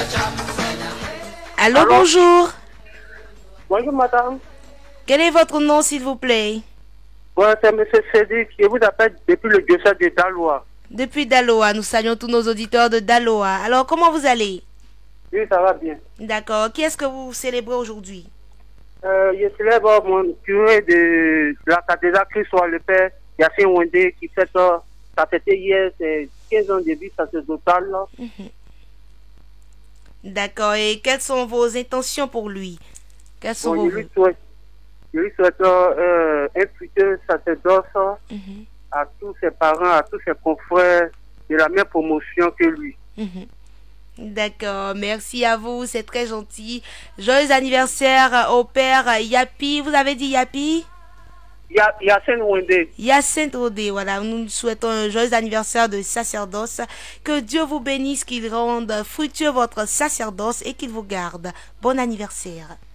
Allô, Allô? bonjour. Bonjour madame. Quel est votre nom, s'il vous plaît? Ouais, c'est M. Cédric. Je vous appelle depuis le diocèse de Daloa. Depuis Daloa, nous saluons tous nos auditeurs de Daloa. Alors, comment vous allez? Oui, ça va bien. D'accord. Qui est-ce que vous célébrez aujourd'hui? Je célèbre mon curé de la cathédrale Christ-Roi le Père Yacine Wende qui fête, ça fêtait hier, c'est 15 ans de vie sacerdotale. D'accord. Et quelles sont vos intentions pour lui? Quels sont Bon, vos vœux? je lui souhaite un futur sacerdoce Mhm, à tous ses parents, à tous ses confrères de la même promotion que lui. mhm. D'accord, merci à vous, c'est très gentil. Joyeux anniversaire au père Yapi. Vous avez dit Yapi? Yacine Wende. Yacinthe Odé, voilà, nous nous souhaitons un joyeux anniversaire de sacerdoce. Que Dieu vous bénisse, qu'il rende fructueux votre sacerdoce et qu'il vous garde. Bon anniversaire.